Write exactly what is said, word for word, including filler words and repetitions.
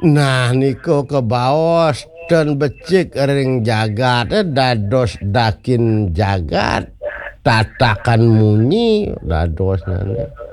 Nah niko kebaos dan becik ring jagat dados dakin jagat tatakan munyi dados nane